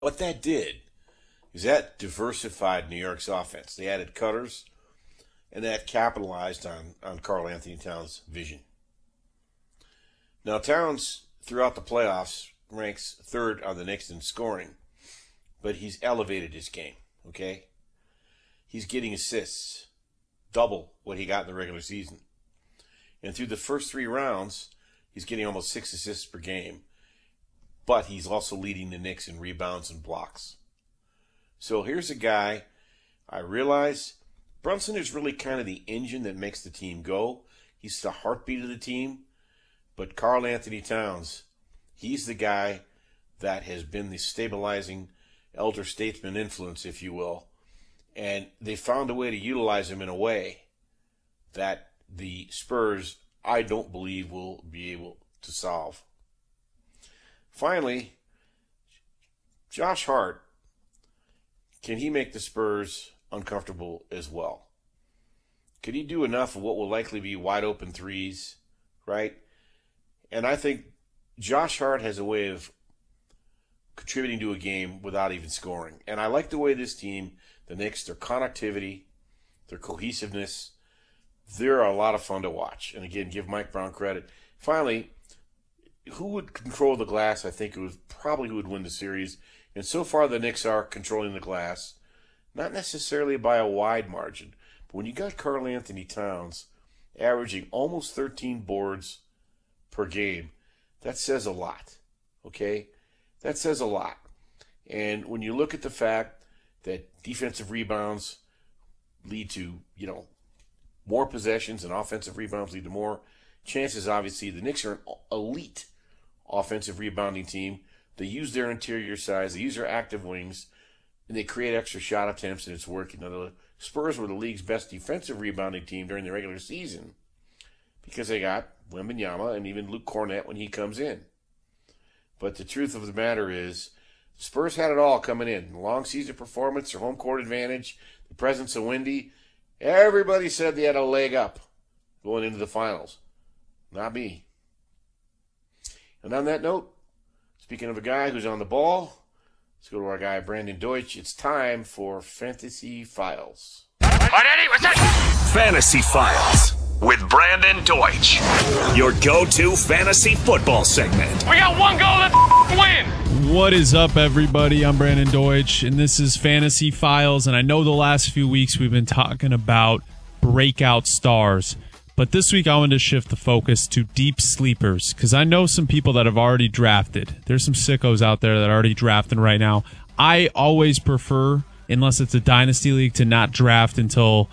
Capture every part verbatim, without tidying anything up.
What that did is that diversified New York's offense. They added cutters, and that capitalized on, on Karl Anthony Towns' vision. Now, Towns, throughout the playoffs, ranks third on the Knicks in scoring, but he's elevated his game, okay? He's getting assists, double what he got in the regular season. And through the first three rounds, he's getting almost six assists per game, but he's also leading the Knicks in rebounds and blocks. So here's a guy, I realize Brunson is really kind of the engine that makes the team go. He's the heartbeat of the team. But Karl Anthony Towns, he's the guy that has been the stabilizing elder statesman influence, if you will. And they found a way to utilize him in a way that the Spurs, I don't believe, will be able to solve. Finally, Josh Hart, can he make the Spurs uncomfortable as well? Could he do enough of what will likely be wide open threes, right? And I think Josh Hart has a way of contributing to a game without even scoring. And I like the way this team, the Knicks, their connectivity, their cohesiveness, they're a lot of fun to watch. And again, give Mike Brown credit. Finally, who would control the glass? I think it was probably who would win the series. And so far, the Knicks are controlling the glass, not necessarily by a wide margin. But when you got Karl Anthony Towns averaging almost thirteen boards per game, that says a lot, okay? That says a lot. And when you look at the fact that defensive rebounds lead to, you know, more possessions and offensive rebounds lead to more, chances obviously the Knicks are an elite offensive rebounding team. They use their interior size, they use their active wings, and they create extra shot attempts, and it's working. Now, the Spurs were the league's best defensive rebounding team during the regular season because they got Wembanyama and even Luke Cornett when he comes in. But the truth of the matter is, the Spurs had it all coming in. Long season performance, their home court advantage, the presence of Wendy. Everybody said they had a leg up going into the finals. Not me. And on that note, speaking of a guy who's on the ball, let's go to our guy, Brandon Deutsch. It's time for Fantasy Files. What's that? Fantasy Files with Brandon Deutsch. Your go-to fantasy football segment. We got one goal to win. What is up, everybody? I'm Brandon Deutsch, and this is Fantasy Files. And I know the last few weeks we've been talking about breakout stars. But this week I wanted to shift the focus to deep sleepers because I know some people that have already drafted. There's some sickos out there that are already drafting right now. I always prefer, unless it's a dynasty league, to not draft until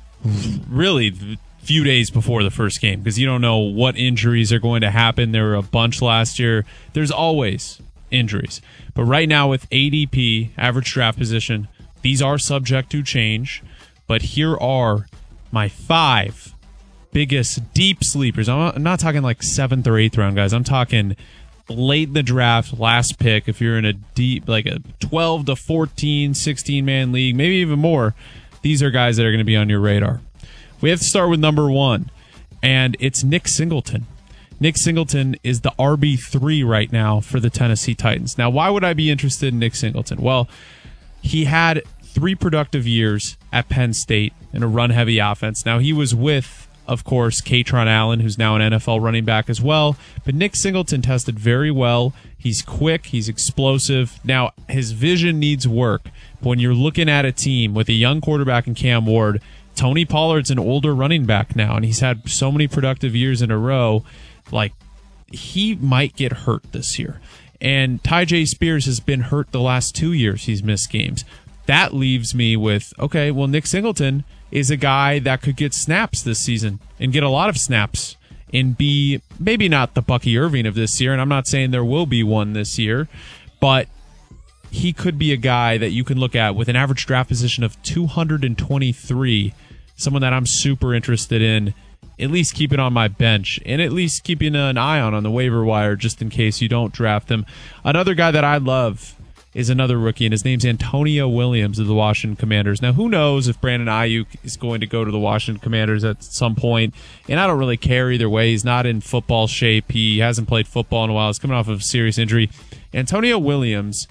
really a few days before the first game because you don't know what injuries are going to happen. There were a bunch last year. There's always injuries. But right now with A D P, average draft position, these are subject to change. But here are my five biggest deep sleepers. I'm not talking like seventh or eighth round guys. I'm talking late in the draft, last pick. If you're in a deep, like a twelve to fourteen, sixteen man league, maybe even more, these are guys that are going to be on your radar. We have to start with number one, and it's Nick Singleton. Nick Singleton is the R B three right now for the Tennessee Titans. Now, why would I be interested in Nick Singleton? Well, he had three productive years at Penn State in a run-heavy offense. Now, he was with, of course, Katron Allen, who's now an N F L running back as well. But Nick Singleton tested very well. He's quick. He's explosive. Now, his vision needs work. But when you're looking at a team with a young quarterback in Cam Ward, Tony Pollard's an older running back now, and he's had so many productive years in a row. Like, he might get hurt this year. And Tyjae Spears has been hurt the last two years. He's missed games. That leaves me with, okay, well, Nick Singleton is a guy that could get snaps this season and get a lot of snaps and be maybe not the Bucky Irving of this year, and I'm not saying there will be one this year, but he could be a guy that you can look at with an average draft position of two hundred twenty-three, someone that I'm super interested in, at least keeping on my bench and at least keeping an eye on on the waiver wire just in case you don't draft him. Another guy that I love is another rookie, and his name's Antonio Williams of the Washington Commanders. Now, who knows if Brandon Ayuk is going to go to the Washington Commanders at some point, and I don't really care either way. He's not in football shape. He hasn't played football in a while. He's coming off of a serious injury. Antonio Williams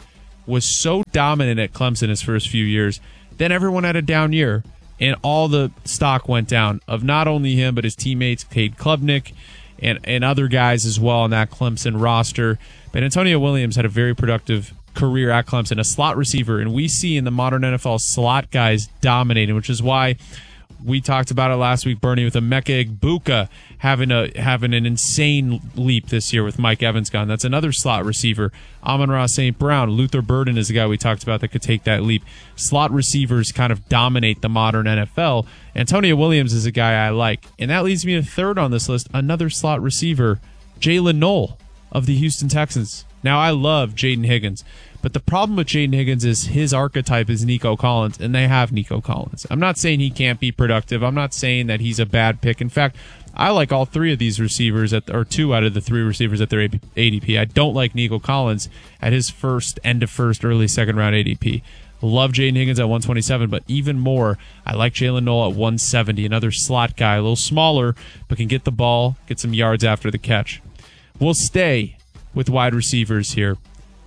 was so dominant at Clemson his first few years. Then everyone had a down year, and all the stock went down of not only him, but his teammates, Cade Klubnik, and, and other guys as well on that Clemson roster. But Antonio Williams had a very productive career at Clemson, a slot receiver, and we see in the modern N F L slot guys dominating, which is why we talked about it last week, Bernie, with Emeka Egbuka having a having an insane leap this year with Mike Evans gone. That's another slot receiver. Amon-Ra Saint Brown, Luther Burden is the guy we talked about that could take that leap. Slot receivers kind of dominate the modern N F L. Antonio Williams is a guy I like. And that leads me to third on this list, another slot receiver, Jalen Knoll of the Houston Texans. Now, I love Jaden Higgins, but the problem with Jaden Higgins is his archetype is Nico Collins, and they have Nico Collins. I'm not saying he can't be productive. I'm not saying that he's a bad pick. In fact, I like all three of these receivers, at, or two out of the three receivers at their A D P. I don't like Nico Collins at his first, end of first, early second round A D P. Love Jaden Higgins at one twenty-seven, but even more, I like Jalen Knoll at one seventy, another slot guy, a little smaller, but can get the ball, get some yards after the catch. We'll stay with wide receivers here.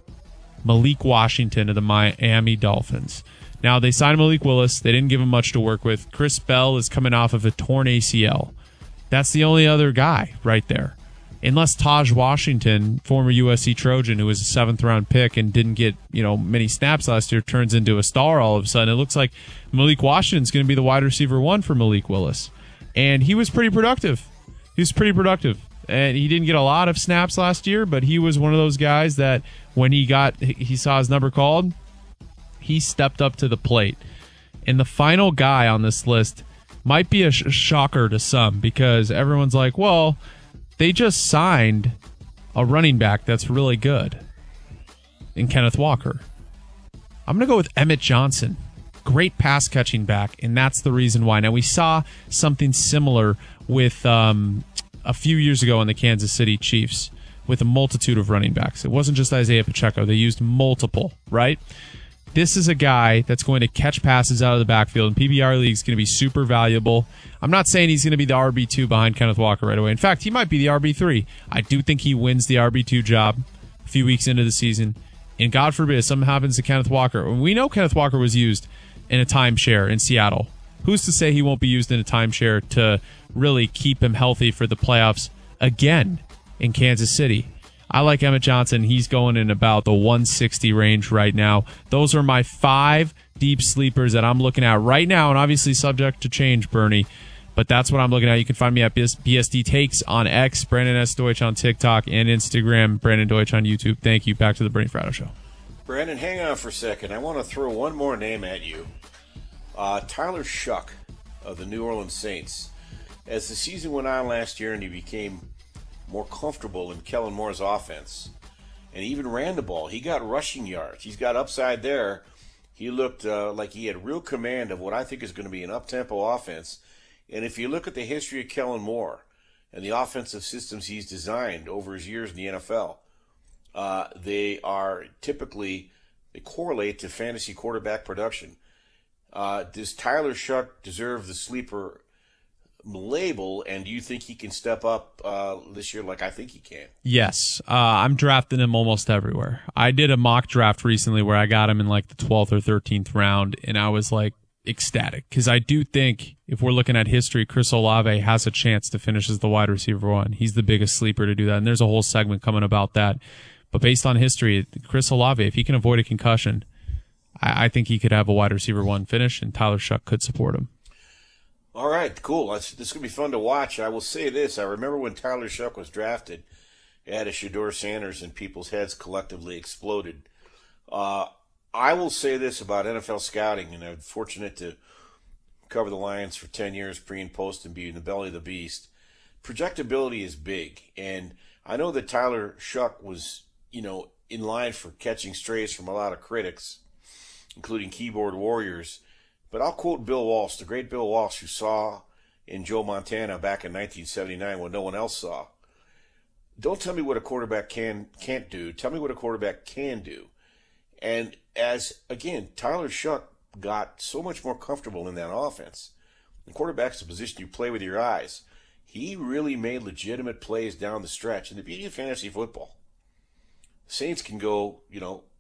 Malik Washington of the Miami Dolphins. Now, they signed Malik Willis. They didn't give him much to work with. Chris Bell is coming off of a torn A C L. That's the only other guy right there. Unless Taj Washington, former U S C Trojan, who was a seventh-round pick and didn't get, you know, many snaps last year, turns into a star all of a sudden. It looks like Malik Washington's going to be the wide receiver one for Malik Willis. And he was pretty productive. He was pretty productive. And he didn't get a lot of snaps last year, but he was one of those guys that when he got he saw his number called, he stepped up to the plate. And the final guy on this list might be a sh- shocker to some, because everyone's like, well, they just signed a running back that's really good in Kenneth Walker. I'm going to go with Emmett Johnson. Great pass-catching back, and that's the reason why. Now, we saw something similar with um, a few years ago in the Kansas City Chiefs with a multitude of running backs. It wasn't just Isaiah Pacheco. They used multiple, right? This is a guy that's going to catch passes out of the backfield, and P B R League is going to be super valuable. I'm not saying he's going to be the R B two behind Kenneth Walker right away. In fact, he might be the R B three. I do think he wins the R B two job a few weeks into the season. And God forbid something happens to Kenneth Walker. We know Kenneth Walker was used in a timeshare in Seattle. Who's to say he won't be used in a timeshare to really keep him healthy for the playoffs again in Kansas City? I like Emmett Johnson. He's going in about the one sixty range right now. Those are my five deep sleepers that I'm looking at right now, and obviously subject to change, Bernie. But that's what I'm looking at. You can find me at B S D Takes on X, Brandon S. Deutsch on TikTok and Instagram, Brandon Deutsch on YouTube. Thank you. Back to the Bernie Fratto Show. Brandon, hang on for a second. I want to throw one more name at you. Uh, Tyler Shough of the New Orleans Saints. As the season went on last year and he became more comfortable in Kellen Moore's offense, and he even ran the ball, he got rushing yards. He's got upside there. He looked uh, like he had real command of what I think is going to be an up-tempo offense. And if you look at the history of Kellen Moore and the offensive systems he's designed over his years in the N F L, uh, they are typically, they correlate to fantasy quarterback production. Uh, does Tyler Shough deserve the sleeper label, and do you think he can step up uh, this year like I think he can? Yes. Uh, I'm drafting him almost everywhere. I did a mock draft recently where I got him in like the twelfth or thirteenth round, and I was like ecstatic because I do think if we're looking at history, Chris Olave has a chance to finish as the wide receiver one. He's the biggest sleeper to do that, and there's a whole segment coming about that. But based on history, Chris Olave, if he can avoid a concussion, I, I think he could have a wide receiver one finish, and Tyler Shough could support him. All right, cool. This is going to be fun to watch. I will say this. I remember when Tyler Shough was drafted, it had a Shedeur Sanders, and people's heads collectively exploded. Uh, I will say this about N F L scouting, and I'm fortunate to cover the Lions for ten years, pre and post, and be in the belly of the beast. Projectability is big, and I know that Tyler Shough was, you know, in line for catching strays from a lot of critics, including keyboard warriors. But I'll quote Bill Walsh, the great Bill Walsh, who saw in Joe Montana back in nineteen seventy-nine what no one else saw. Don't tell me what a quarterback can, can't do. Tell me what a quarterback can do. And as, again, Tyler Shough got so much more comfortable in that offense. The quarterback's a position you play with your eyes. He really made legitimate plays down the stretch. And the beauty of fantasy football, Saints can go, you know,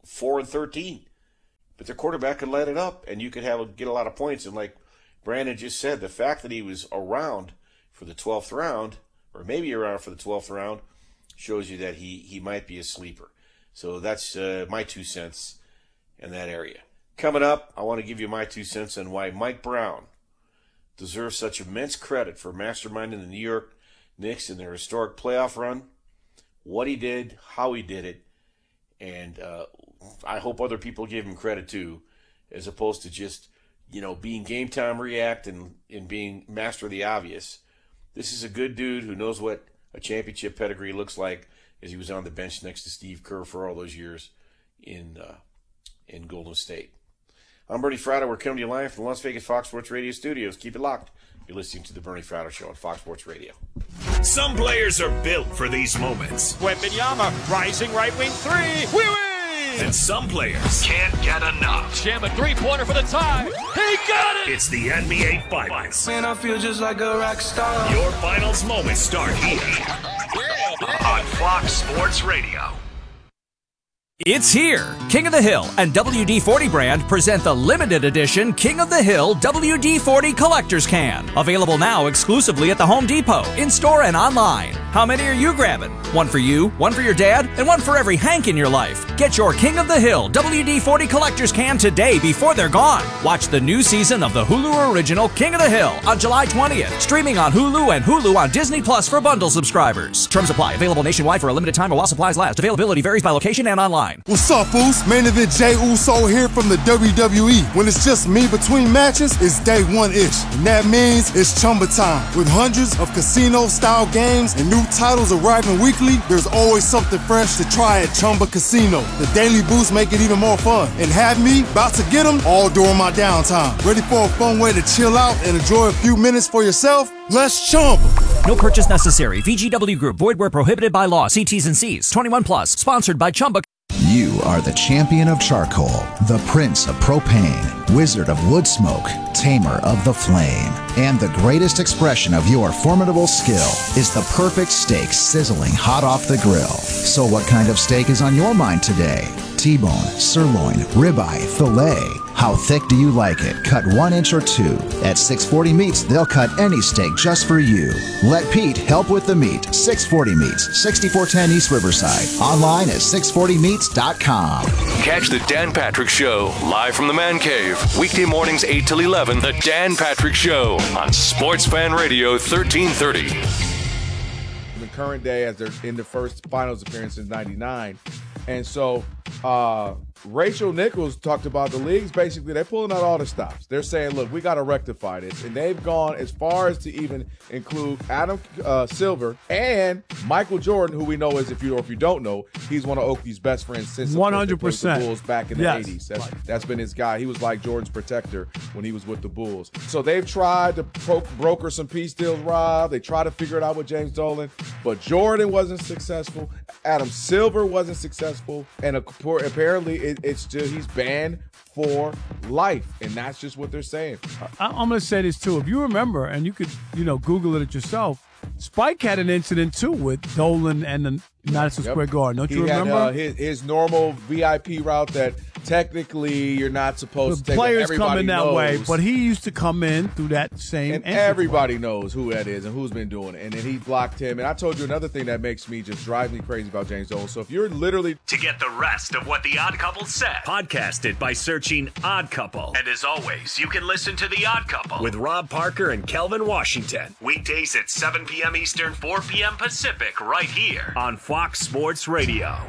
four and thirteen. But their quarterback could light it up, and you could have a, get a lot of points. And like Brandon just said, the fact that he was around for the twelfth round, or maybe around for the twelfth round, shows you that he, he might be a sleeper. So that's uh, my two cents in that area. Coming up, I want to give you my two cents on why Mike Brown deserves such immense credit for masterminding the New York Knicks in their historic playoff run, what he did, how he did it, and uh, I hope other people give him credit too, as opposed to just, you know, being game time react and, and being master of the obvious. This is a good dude who knows what a championship pedigree looks like, as he was on the bench next to Steve Kerr for all those years in uh, in Golden State. I'm Bernie Fratto. We're coming to you live from the Las Vegas Fox Sports Radio studios. Keep it locked. You're listening to the Bernie Fratto Show on Fox Sports Radio. Some players are built for these moments. Wembanyama, rising right wing three. We win! And some players can't get enough. Jam a three-pointer for the tie. He got it! It's the N B A Finals. Man, I feel just like a rock star. Your finals moments start here on Fox Sports Radio. It's here. King of the Hill and W D forty brand present the limited edition King of the Hill W D forty Collector's Can. Available now exclusively at the Home Depot, in-store and online. How many are you grabbing? One for you, one for your dad, and one for every Hank in your life. Get your King of the Hill W D forty Collector's Can today before they're gone. Watch the new season of the Hulu original King of the Hill on July twentieth. Streaming on Hulu and Hulu on Disney Plus for bundle subscribers. Terms apply. Available nationwide for a limited time or while supplies last. Availability varies by location and online. What's up, Foos? Main event Jey Uso here from the W W E. When it's just me between matches, it's day one-ish. And that means it's Chumba time. With hundreds of casino-style games and new titles arriving weekly, there's always something fresh to try at Chumba Casino. The daily boosts make it even more fun. And have me about to get them all during my downtime. Ready for a fun way to chill out and enjoy a few minutes for yourself? Let's Chumba. No purchase necessary. V G W Group. Void where prohibited by law. See T's and C's. twenty-one plus. Sponsored by Chumba. You are the champion of charcoal, the prince of propane, wizard of wood smoke, tamer of the flame. And the greatest expression of your formidable skill is the perfect steak sizzling hot off the grill. So what kind of steak is on your mind today? T-bone, sirloin, ribeye, filet. How thick do you like it? Cut one inch or two. At six forty Meats, they'll cut any steak just for you. Let Pete help with the meat. six forty Meats, sixty-four ten East Riverside. Online at six forty meats dot com. Catch the Dan Patrick Show live from the Man Cave. Weekday mornings eight till eleven. The Dan Patrick Show on Sports Fan Radio thirteen thirty. The current day as they're in the first finals appearance since ninety-nine. And so uh, Rachel Nichols talked about the leagues. Basically, they're pulling out all the stops. They're saying, look, we got to rectify this. And they've gone as far as to even include Adam uh, Silver and Michael Jordan, who we know is, if you or if you don't know, he's one of Oakley's best friends since one hundred percent the Bulls back in the yes. eighties. That's, that's been his guy. He was like Jordan's protector when he was with the Bulls. So they've tried to pro- broker some peace deals, Rob. They tried to figure it out with James Dolan, but Jordan wasn't successful. Adam Silver wasn't successful. And apparently it, it's just, he's banned for life. And that's just what they're saying. I, I'm going to say this, too. If you remember, and you could, you know, Google it yourself, Spike had an incident, too, with Dolan and the Madison yep. Square Garden. Don't he you remember? Had, uh, his, his normal V I P route that technically you're not supposed the to take. Players come in that knows. way, but he used to come in through that same And everybody point. knows who that is and who's been doing it. And then he blocked him. And I told you another thing that makes me just drive me crazy about James Dolan. So if you're literally... To get the rest of what The Odd Couple said, podcast it by searching Odd Couple. And as always, you can listen to The Odd Couple with Rob Parker and Kelvin Washington. Weekdays at seven p.m. Eastern, four p.m. Pacific, right here on Fox Sports Radio.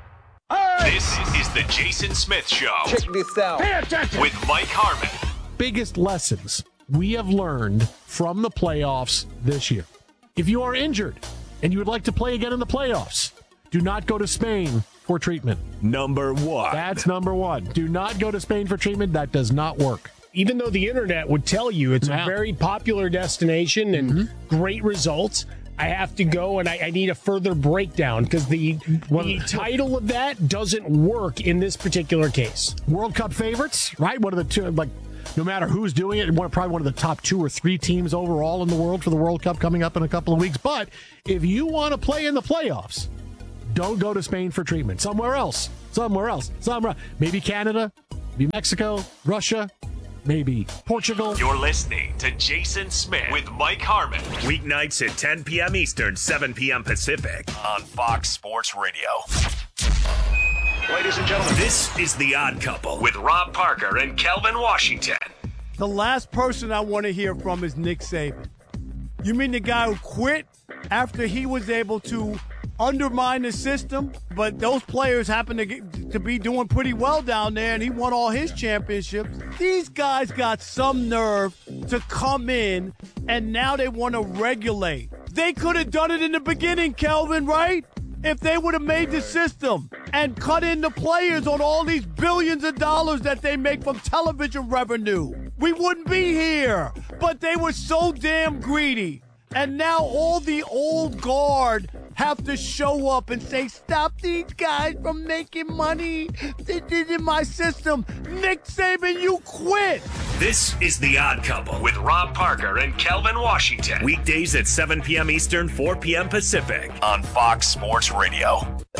This is the Jason Smith Show. Check this out. Pay attention. With Mike Harmon. Biggest lessons we have learned from the playoffs this year. If you are injured and you would like to play again in the playoffs, do not go to Spain for treatment. Number one. That's number one. Do not go to Spain for treatment. That does not work. Even though the internet would tell you it's yeah. a very popular destination and mm-hmm. great results, I have to go and I, I need a further breakdown because the, the title of that doesn't work in this particular case. World Cup favorites, right? One of the two, like, no matter who's doing it, one, probably one of the top two or three teams overall in the world for the World Cup coming up in a couple of weeks. But if you want to play in the playoffs, don't go to Spain for treatment. Somewhere else. somewhere else, somewhere. Maybe Canada, maybe Mexico, Russia, maybe Portugal. You're listening to Jason Smith with Mike Harmon. Weeknights at ten p.m. Eastern, seven p.m. Pacific on Fox Sports Radio. Ladies and gentlemen, this is The Odd Couple with Rob Parker and Kelvin Washington. The last person I want to hear from is Nick Saban. You mean the guy who quit after he was able to undermine the system, but those players happen to get, to be doing pretty well down there, and he won all his championships? These guys got some nerve to come in, and now they want to regulate. They could have done it in the beginning, Kelvin, right? If they would have made the system and cut in the players on all these billions of dollars that they make from television revenue, we wouldn't be here. But they were so damn greedy. And now all the old guard have to show up and say, stop these guys from making money. This isn't my system. Nick Saban, you quit. This is The Odd Couple with Rob Parker and Kelvin Washington. Weekdays at seven p.m. Eastern, four p.m. Pacific on Fox Sports Radio.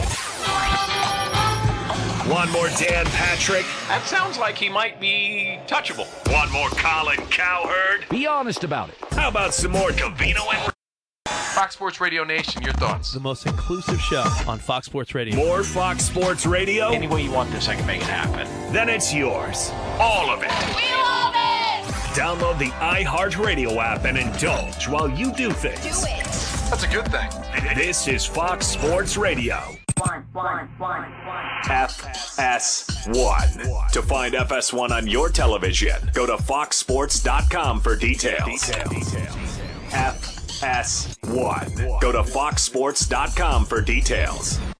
One more Dan Patrick. That sounds like he might be touchable. One more Colin Cowherd. Be honest about it. How about some more Covino and... Fox Sports Radio Nation, your thoughts? The most inclusive show on Fox Sports Radio. More Fox Sports Radio? Any way you want this, I can make it happen. Then it's yours. All of it. We love it! Download the iHeartRadio app and indulge while you do things. Do it. That's a good thing. This is Fox Sports Radio. One, one, one, one. F S one. To find F S one on your television, go to fox sports dot com for details. F S one. Go to fox sports dot com for details.